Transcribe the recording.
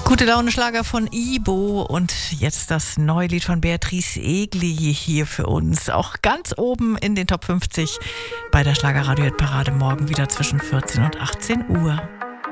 Gute Laune Schlager von Ibo und jetzt das neue Lied von Beatrice Egli hier für uns. Auch ganz oben in den Top 50 bei der Schlagerradio-Parade morgen wieder zwischen 14 und 18 Uhr.